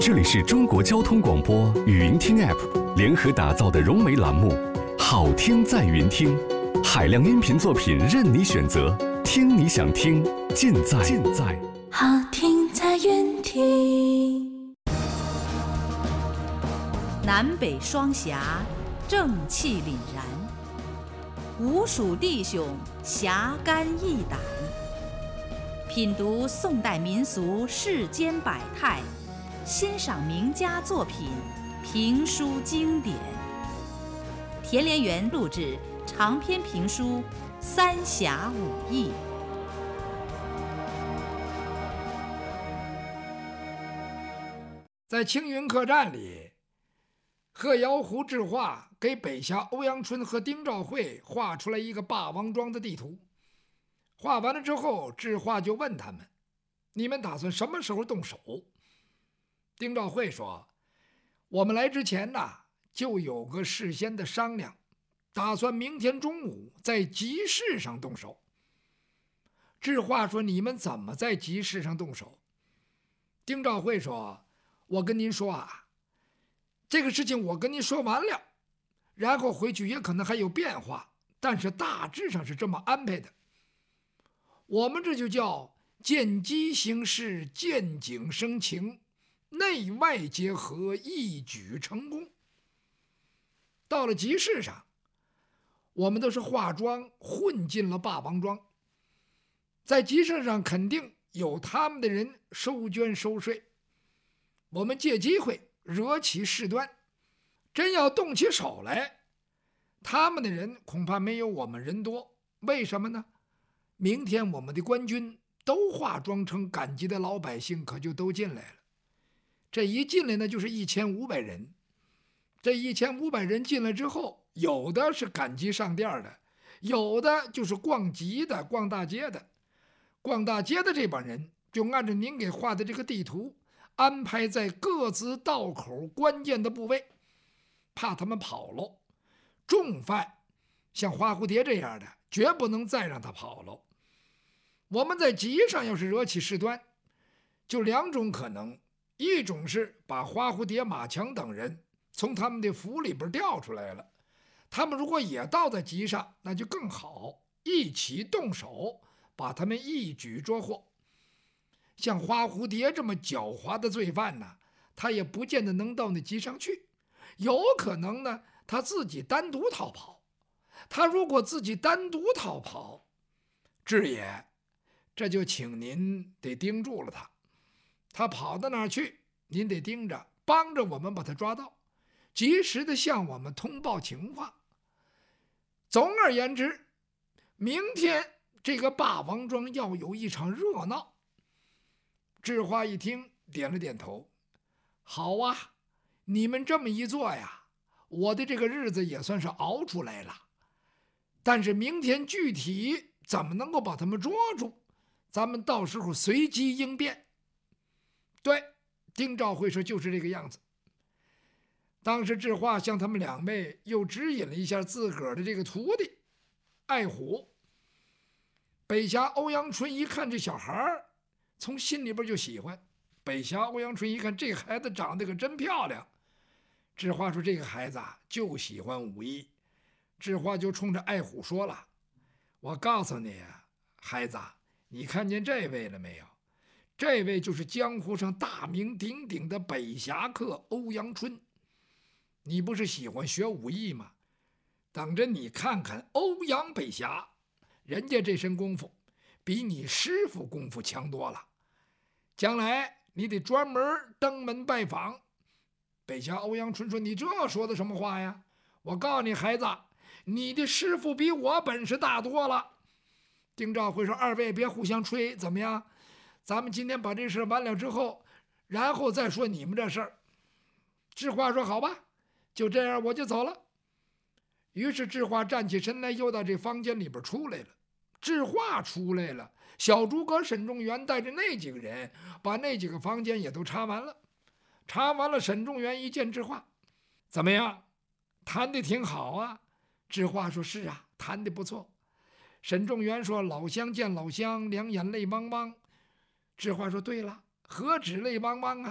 这里是中国交通广播语音听 App 联合打造的融媒栏目《好听在云听》，海量音频作品任你选择，听你想听，尽在好听在云听。 南北双侠，正气凛然；吴蜀弟兄，侠肝义胆。品读宋代民俗世间百态，欣赏名家作品，评书经典。田连元录制长篇评书《三侠五义》。 在青云客栈里，贺瑶湖智化给北侠欧阳春和丁兆会画出来一个霸王庄的地图。画完了之后，智化就问他们：“你们打算什么时候动手？”丁兆会说：“我们来之前就有个事先的商量，打算明天中午在集市上动手。”智化说：“你们怎么在集市上动手？”丁兆会说：“我跟您说这个事情我跟您说完了，然后回去也可能还有变化，但是大致上是这么安排的。我们这就叫见机行事，见景生情，内外结合，一举成功。到了集市上，我们都是化妆混进了霸王庄，在集市上肯定有他们的人收捐收税，我们借机会惹起事端，真要动起手来，他们的人恐怕没有我们人多。为什么呢？明天我们的官军都化妆成赶集的老百姓，可就都进来了。这一进来呢，就是1500人。这1500人进来之后，有的是赶集上店的，有的就是逛集的、逛大街的。逛大街的这帮人就按照您给画的这个地图安排在各自道口关键的部位，怕他们跑喽。重犯像花蝴蝶这样的，绝不能再让他跑喽。我们在集上要是惹起事端，就2种可能：一种是把花蝴蝶、马强等人从他们的府里边调出来了，他们如果也到在集上，那就更好，一起动手把他们一举捉获。像花蝴蝶这么狡猾的罪犯他也不见得能到那集上去，有可能呢他自己单独逃跑。他如果自己单独逃跑，智爷这就请您得盯住了他，他跑到哪儿去，您得盯着，帮着我们把他抓到，及时的向我们通报情况。总而言之，明天这个霸王庄要有一场热闹。智化一听，点了点头：“好啊，你们这么一做我的这个日子也算是熬出来了。但是明天具体怎么能够把他们捉住，咱们到时候随机应变。”对，丁兆会说就是这个样子。当时智化向他们2位又指引了一下自个儿的这个徒弟爱虎。北侠欧阳春一看这小孩从心里边就喜欢。北侠欧阳春一看这孩子长得可真漂亮，智化说这个孩子就喜欢武艺。智化就冲着爱虎说了：“我告诉你孩子，你看见这位了没有？这位就是江湖上大名鼎鼎的北侠客欧阳春。你不是喜欢学武艺吗？等着你看看欧阳北侠，人家这身功夫比你师傅功夫强多了。将来你得专门登门拜访。”北侠欧阳春说：“你这说的什么话呀？我告诉你孩子，你的师傅比我本事大多了。”丁兆会说：“2位别互相吹，怎么样？咱们今天把这事完了之后，然后再说你们这事儿。”智化说：“好吧，就这样，我就走了。”于是智化站起身来，又到这房间里边出来了。智化出来了，小诸葛沈仲元带着那几个人把那几个房间也都查完了。查完了，沈仲元一见智化：“怎么样，谈得挺好啊？”智化说：“是啊，谈得不错。”沈仲元说：“老乡见老乡，两眼泪汪汪。”智化说：“对了，何止泪汪汪啊？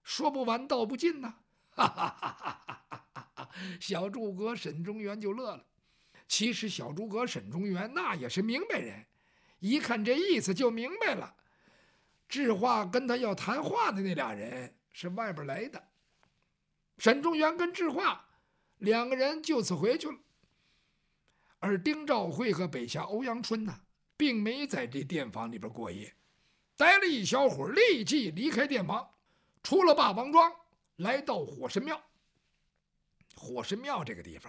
说不完道不尽呐！哈哈哈哈哈哈！小诸葛沈中原就乐了。其实小诸葛沈中原那也是明白人，一看这意思就明白了。智化跟他要谈话的那俩人是外边来的，沈中原跟智化两个人就此回去了。而丁兆会和北夏欧阳春呢，并没在这店房里边过夜，待了一小会儿，立即离开店房，出了霸王庄，来到火神庙。火神庙这个地方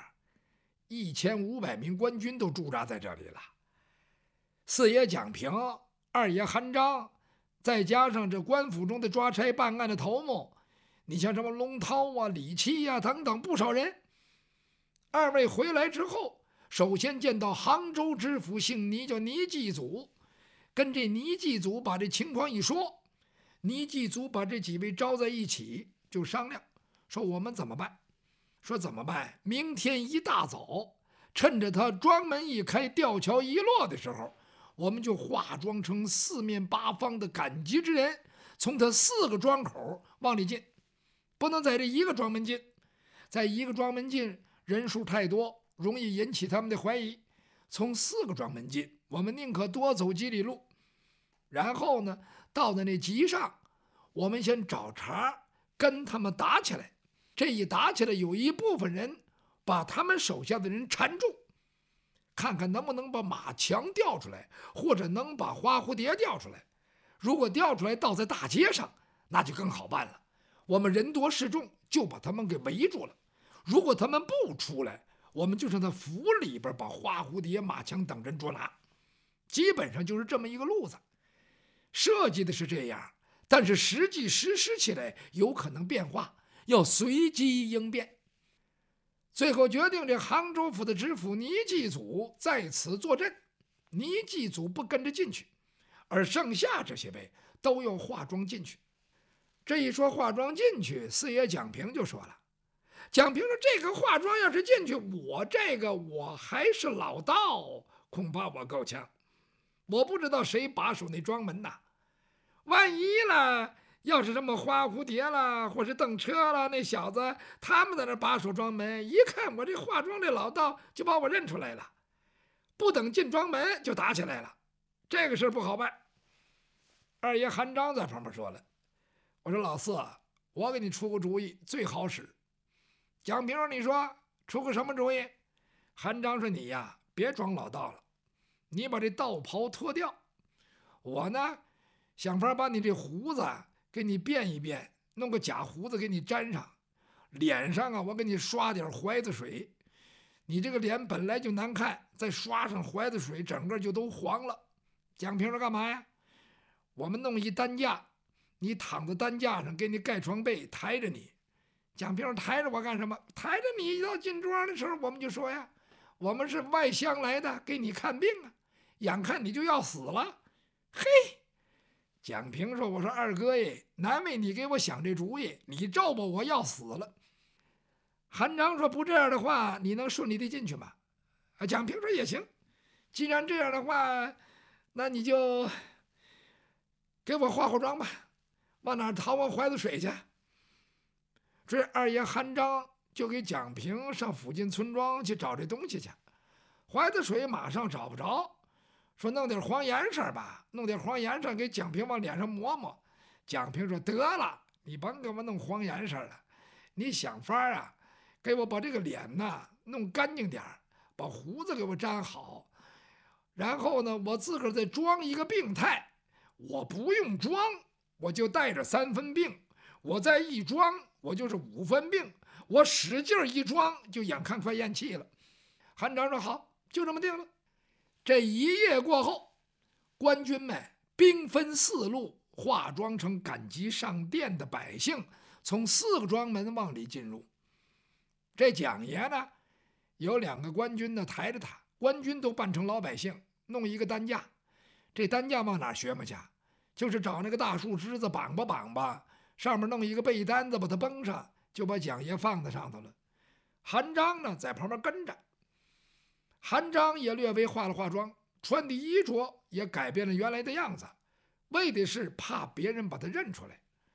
，1500名官军都驻扎在这里了。四爷蒋平、二爷韩章，再加上这官府中的抓差办案的头目，你像什么龙涛啊、李七啊等等不少人。二位回来之后，首先见到杭州知府姓倪，叫倪继祖，跟这倪继祖把这情况一说，倪继祖把这几位招在一起，就商量说我们怎么办？说怎么办？明天一大早，趁着他庄门一开，吊桥一落的时候，我们就化妆成四面八方的赶集之人，从他4个庄口往里进，不能在这一个庄门进，在一个庄门进人数太多，容易引起他们的怀疑。从4个庄门进，我们宁可多走几里路。然后呢，到了那集上，我们先找茬跟他们打起来。这一打起来，有一部分人把他们手下的人缠住，看看能不能把马强调出来，或者能把花蝴蝶调出来。如果调出来倒在大街上，那就更好办了。我们人多势众，就把他们给围住了。如果他们不出来，我们就上他府里边把花蝴蝶、马强等人捉拿。基本上就是这么一个路子，设计的是这样，但是实际实施起来有可能变化，要随机应变。最后决定，这杭州府的知府倪继祖在此坐镇，倪继祖不跟着进去，而剩下这些位都要化妆进去。这一说化妆进去，四爷蒋平就说了，蒋平说这个化妆要是进去，我还是老道，恐怕我够呛。我不知道谁把守那庄门呐，万一了，要是什么花蝴蝶啦，或是邓车啦，那小子他们在那把守庄门，一看我这化妆这老道，就把我认出来了，不等进庄门就打起来了，这个事不好办。二爷韩章在旁边说了，我说老四，我给你出个主意，最好使。蒋平说，你说出个什么主意？韩章说，你呀别装老道了，你把这道袍脱掉，我呢想法把你这胡子给你变一变，弄个假胡子给你粘上，脸上啊我给你刷点怀子水，你这个脸本来就难看，再刷上怀子水，整个就都黄了。蒋平说，干嘛呀？我们弄一担架，你躺在担架上，给你盖床被，抬着你。蒋平说，抬着我干什么？抬着你到进庄的时候，我们就说呀，我们是外乡来的，给你看病啊，眼看你就要死了。嘿，蒋平说，我说二哥耶，难为你给我想这主意，你照吧，我要死了。韩章说，不这样的话，你能顺利的进去吗？蒋平说，也行，既然这样的话，那你就给我化妆吧，往哪淘往怀子水去。这二爷韩章就给蒋平上附近村庄去找这东西去，怀子水马上找不着，说弄点黄颜色吧，弄点黄颜色给蒋平往脸上抹抹。蒋平说，得了，你甭给我弄黄颜色了，你想法啊，给我把这个脸呐弄干净点，把胡子给我粘好，然后呢我自个儿再装一个病态，我不用装我就带着3分病，我再一装我就是5分病，我使劲一装就眼看快咽气了。韩章说，好，就这么定了。这一夜过后，官军们兵分4路，化妆成赶集上殿的百姓，从4个庄门往里进入。这蒋爷呢有2个官军呢抬着他，官军都扮成老百姓，弄一个担架。这担架往哪学嘛去？就是找那个大树枝子绑吧绑吧，上面弄一个被单子把它绷上，就把蒋爷放在上头了。韩章呢在旁边跟着，韩章也略微化了化妆，穿的衣着也改变了原来的样子，为的是怕别人把他认出来。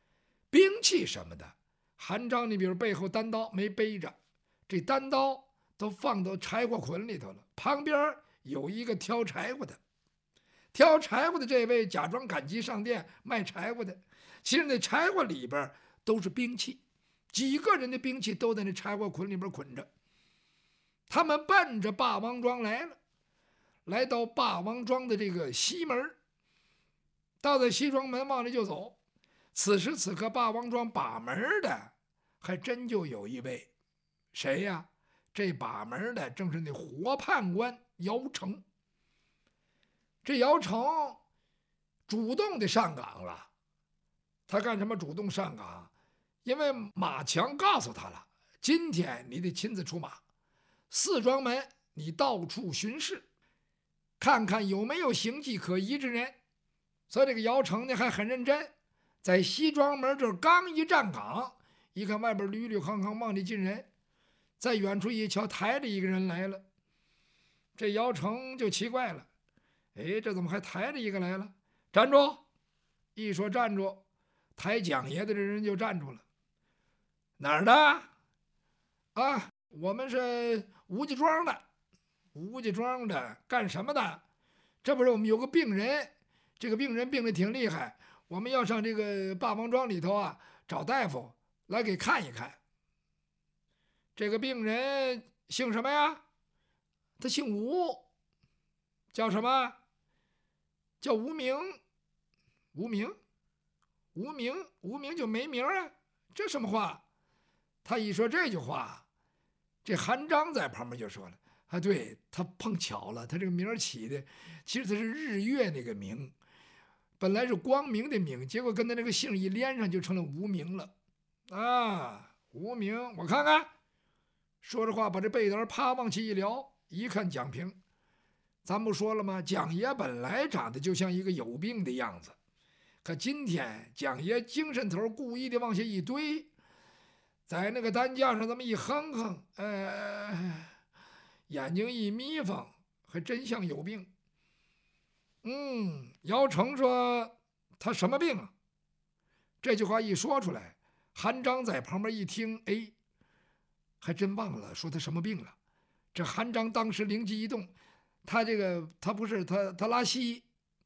兵器什么的，韩章你比如背后单刀没背着，这单刀都放到柴火捆里头了，旁边有一个挑柴火的，挑柴火的这位假装赶集上店卖柴火的，其实那柴火里边都是兵器，几个人的兵器都在那柴火捆里边捆着。他们奔着霸王庄来了，来到霸王庄的这个西门，到了西庄门往里就走。此时此刻霸王庄把门的还真就有一位，谁呀？这把门的正是那活判官姚成。这姚成主动的上岗了，他干什么主动上岗？因为马强告诉他了，今天你得亲自出马，四庄门你到处巡视，看看有没有形迹可疑之人。所以这个姚成呢还很认真，在西庄门这儿刚一站岗，一看外边屡屡行行往里进人，在远处一瞧，抬着一个人来了。这姚成就奇怪了，哎，这怎么还抬着一个来了？站住！一说站住，抬蒋爷的这人就站住了。哪儿的？啊，我们是吴家庄的。吴家庄的干什么的？这不是我们有个病人，这个病人病得挺厉害，我们要上这个霸王庄里头啊找大夫来给看一看。这个病人姓什么呀？他姓吴，叫什么？叫无名。无名？无名？无名就没名啊？这什么话？他一说这句话，这韩章在旁边就说了：“啊，对，他碰巧了，他这个名起的，其实他是日月那个名，本来是光明的明，结果跟他那个姓一连上，就成了无名了。啊，无名，我看看。”说着话，把这被单啪往起一撩，一看蒋平，咱不说了吗？蒋爷本来长得就像一个有病的样子，可今天蒋爷精神头故意的往下一堆，在那个担架上这么一哼哼，眼睛一眯缝，还真像有病。姚成说他什么病啊？这句话一说出来，韩章在旁边一听，哎，还真忘了说他什么病了。这韩章当时灵机一动，他不是他拉稀，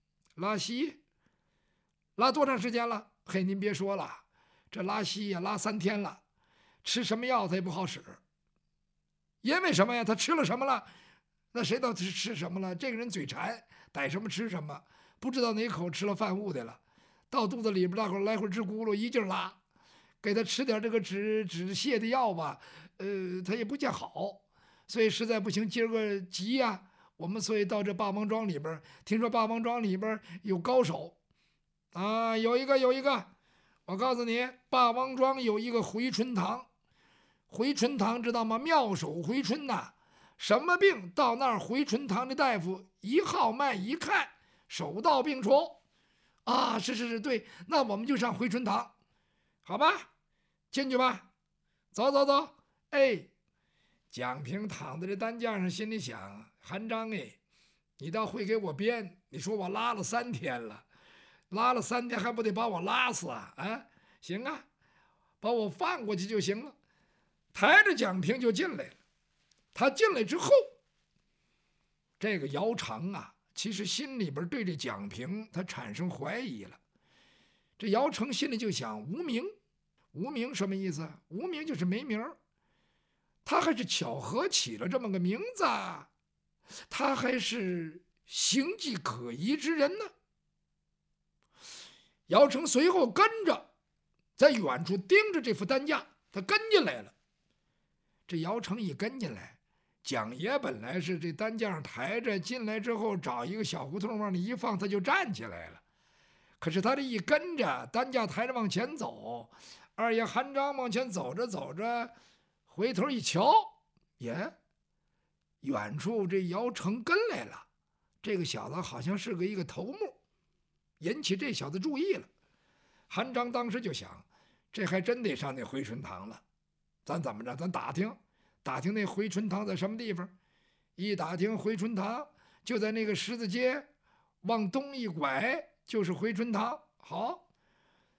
拉多长时间了？嘿，您别说了，这拉稀呀，拉3天了，吃什么药他也不好使。因为什么呀？他吃了什么了？那谁知道他吃什么了？这个人嘴馋，逮什么吃什么，不知道哪口吃了饭物的了，到肚子里边大伙来回直咕噜，一劲拉，给他吃点这个止泻的药吧，他也不见好，所以实在不行，今儿个急呀，我们所以到这霸王庄里边，听说霸王庄里边有高手啊，有一个，我告诉你，霸王庄有一个回春堂，回春堂知道吗？妙手回春呐，什么病到那儿回春堂的大夫一号脉一看，手到病除啊！是，对，那我们就上回春堂，好吧？进去吧，走。哎，蒋平躺在这担架上，心里想：韩章哎，你倒会给我编！你说我拉了3天了，拉了3天还不得把我拉死啊？啊，行啊，把我放过去就行了。抬着蒋平就进来了。他进来之后，这个姚成啊，其实心里边对这蒋平他产生怀疑了。这姚成心里就想：无名什么意思？无名就是没名儿，他还是巧合起了这么个名字，他还是形迹可疑之人呢。姚成随后跟着，在远处盯着这副担架，他跟进来了。这姚成一跟进来，蒋爷本来是这担架上抬着，进来之后找一个小胡同往里一放，他就站起来了。可是他这一跟着，担架抬着往前走，二爷韩章往前走着，回头一瞧，耶，远处这姚成跟来了。这个小子好像是一个头目，引起这小子注意了。韩章当时就想，这还真得上那回春堂了。咱怎么着？咱打听那回春堂在什么地方？一打听，回春堂就在那个十字街，往东一拐就是回春堂。好，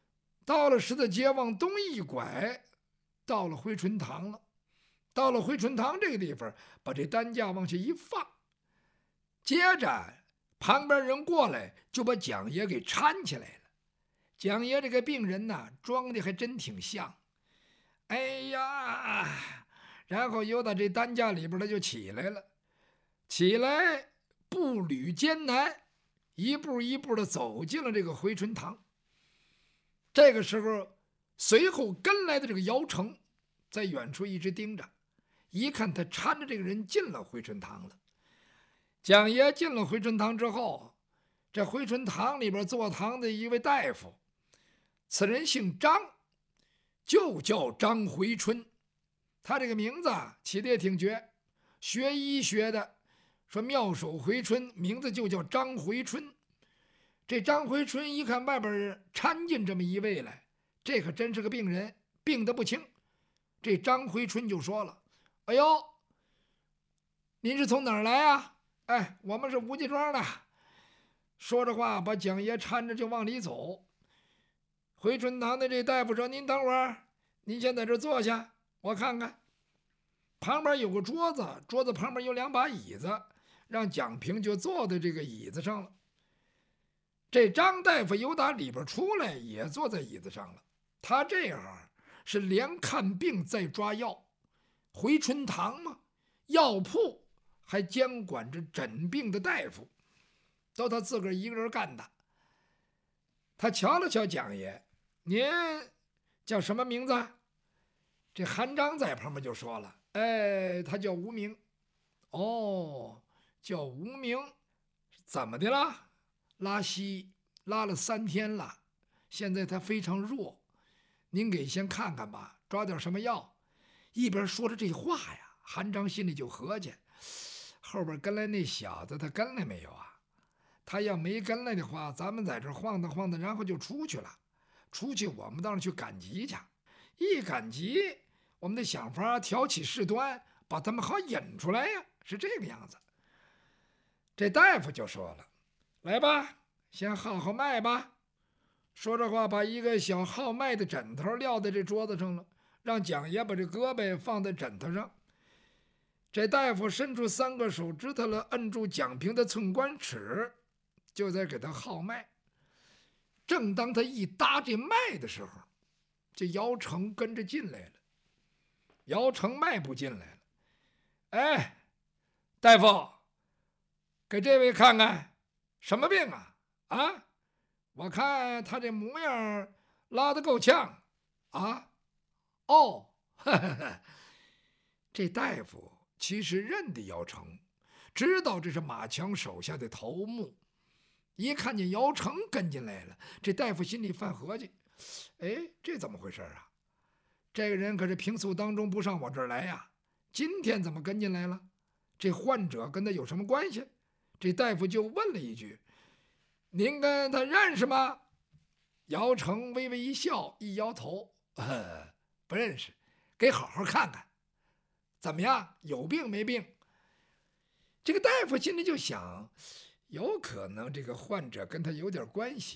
到了十字街往东一拐，到了回春堂了。到了回春堂这个地方，把这担架往下一放，接着旁边人过来就把蒋爷给搀起来了。蒋爷这个病人呢，装的还真挺像。哎呀，然后由到这担架里边他就起来了，起来步履艰难，一步一步的走进了这个回春堂。这个时候，随后跟来的这个姚成在远处一直盯着，一看他搀着这个人进了回春堂了。蒋爷进了回春堂之后，这回春堂里边坐堂的一位大夫，此人姓张，就叫张回春。他这个名字起的也挺绝，学医学的说妙手回春，名字就叫张回春。这张回春一看外边掺进这么一位来，这可真是个病人，病得不轻。这张回春就说了：“哎呦，您是从哪儿来啊？哎，我们是吴家庄的。”说着话，把蒋爷搀着就往里走。回春堂的这大夫说：“您等会儿，您先在这坐下，我看看。”旁边有个桌子，桌子旁边有2把椅子，让蒋平就坐在这个椅子上了。这张大夫由打里边出来，也坐在椅子上了。他这样是连看病再抓药，回春堂嘛，药铺还监管着诊病的大夫，都他自个儿一个人干的。他瞧了瞧蒋爷：“您叫什么名字？”这韩章在旁边就说了：“哎，他叫无名。”“哦，叫无名，怎么的了？”“拉稀，拉了3天了，现在他非常弱，您给先看看吧，抓点什么药。”一边说着这话呀，韩章心里就合计，后边跟来那小子他跟来没有啊？他要没跟来的话，咱们在这晃荡晃荡，然后就出去了。出去我们到那去赶集去，一赶集我们得想法挑起事端，把他们好引出来呀，是这个样子。这大夫就说了：“来吧，先号号脉吧。”说这话，把一个小号脉的枕头撂在这桌子上了，让蒋爷把这胳膊放在枕头上。这大夫伸出3个手指头了，摁住蒋平的寸关尺，就在给他号脉。正当他一搭这脉的时候，这姚成跟着进来了。姚成迈步进来了：“哎，大夫，给这位看看，什么病啊？啊，我看他这模样拉得够呛啊。”“哦，呵呵呵。”这大夫其实认得姚成，知道这是马强手下的头目。一看见姚成跟进来了，这大夫心里犯合计：“哎，这怎么回事啊？这个人可是平素当中不上我这儿来呀，今天怎么跟进来了？这患者跟他有什么关系？”这大夫就问了一句：“您跟他认识吗？”姚成微微一笑，一摇头：“不认识，给好好看看。怎么样，有病没病？”这个大夫心里就想，有可能这个患者跟他有点关系。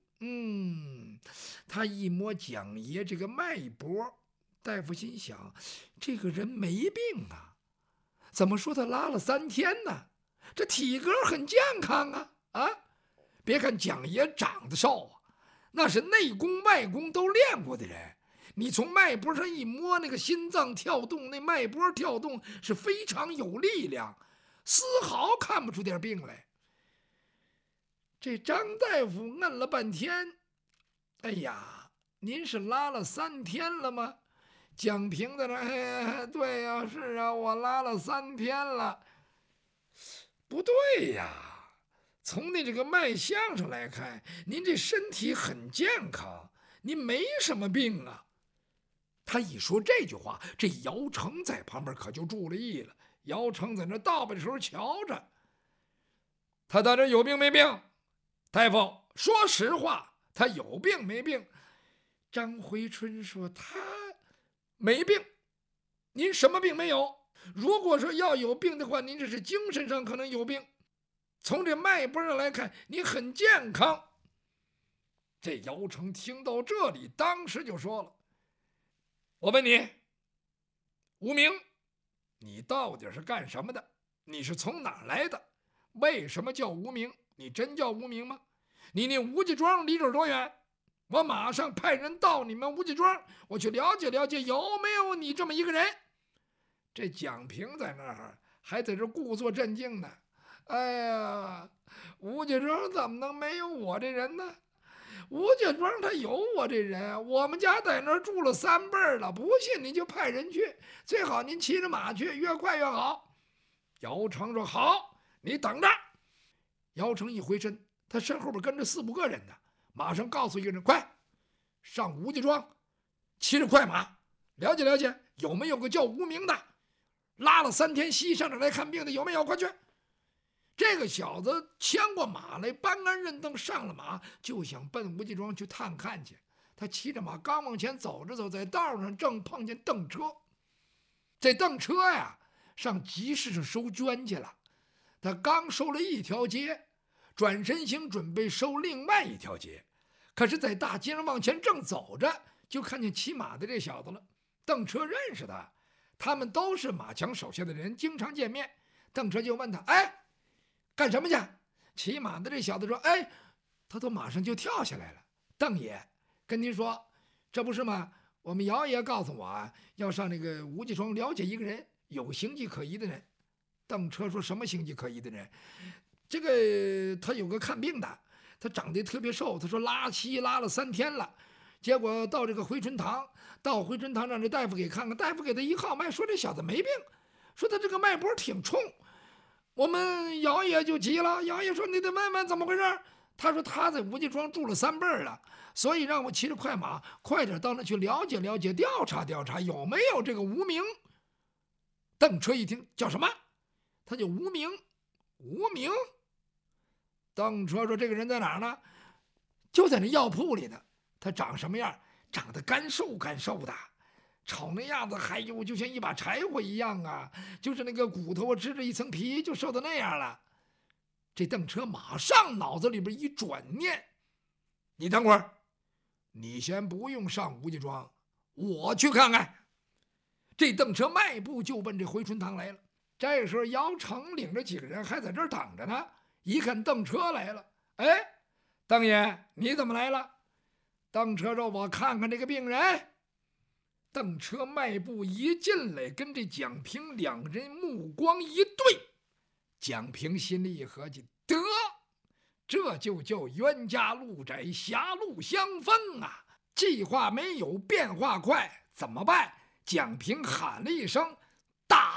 他一摸蒋爷这个脉搏，大夫心想，这个人没病啊，怎么说他拉了3天呢？这体格很健康啊！别看蒋爷长得瘦啊，那是内功外功都练过的人。你从脉搏上一摸，那个心脏跳动，那脉搏跳动是非常有力量，丝毫看不出点病来。这张大夫摁了半天：“哎呀，您是拉了3天了吗？”蒋平在那：“哎，对呀，是啊，我拉了3天了。”“不对呀，从你这个脉象上来看，您这身体很健康，您没什么病啊。”他一说这句话，这姚成在旁边可就注了意了。姚成在那倒背手瞧着，他到这有病没病？大夫，说实话，他有病没病？张回春说：“他没病。您什么病没有？如果说要有病的话，您这是精神上可能有病。从这脉搏上来看，你很健康。” 这姚成听到这里，当时就说了：“我问你，无名，你到底是干什么的？你是从哪儿来的？为什么叫无名？你真叫无名吗？你那吴家庄离这儿多远？我马上派人到你们吴家庄，我去了解了解有没有你这么一个人。”这蒋平在那儿还在这故作镇静呢。哎呀，吴家庄怎么能没有我这人呢？吴家庄他有我这人，我们家在那儿住了3辈了。不信你就派人去，最好您骑着马去，越快越好。姚成说：“好，你等着。”姚成一回身，他身后边跟着4、5个人呢，马上告诉一个人：“快上吴家庄，骑着快马，了解了解有没有个叫无名的，拉了3天稀上这来看病的，有没有？快去！”这个小子牵过马来，搬鞍认凳，上了马，就想奔吴家庄去探看去。他骑着马刚往前走着走，在道上正碰见邓车。这邓车呀，上集市上收捐去了。他刚收了1条街，转身行准备收另外1条街。可是，在大街上往前正走着，就看见骑马的这小子了。邓车认识他，他们都是马强手下的人，经常见面。邓车就问他：“哎，干什么去？”骑马的这小子说：“哎，他从马上就跳下来了。邓爷，跟您说，这不是吗？我们姚爷告诉我啊，要上那个吴家庄了解一个人，有形迹可疑的人。”邓车说：“什么形迹可疑的人？”这个他有个看病的，他长得特别瘦，他说拉稀拉了3天了，结果到这个回春堂，让这大夫给看看，大夫给他一号脉，说这小子没病，说他这个脉搏挺冲。我们姚爷就急了，姚爷说：“你得问问怎么回事。”他说他在吴家庄住了3辈了，所以让我骑着快马快点到那去了解了解，调查调查有没有这个无名。邓车一听，叫什么？他叫无名。无名。邓车说：“这个人在哪儿呢？”就在那药铺里呢。他长什么样？长得干瘦干瘦的，瞅那样子，还有就像一把柴火一样啊，就是那个骨头吃着一层皮，就瘦到那样了。这邓车马上脑子里边一转念：“你等会儿，你先不用上吴家庄，我去看看。”这邓车迈步就奔这回春堂来了。这时候姚成领着几个人还在这儿等着呢，一看邓车来了：“哎，邓爷，你怎么来了？”邓车说：“我看看这个病人。”邓车迈步一进来，跟这蒋平2人目光一对。蒋平心里一合计：得，这就叫冤家路窄，狭路相逢啊！计划没有，变化快，怎么办？蒋平喊了一声：“打！”